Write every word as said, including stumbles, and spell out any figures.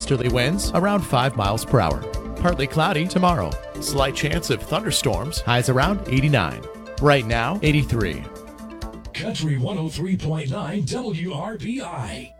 Westerly winds around five miles per hour. Partly cloudy tomorrow. Slight chance of thunderstorms. Highs around eighty-nine. Right now, eighty-three. Country one oh three point nine W R B I.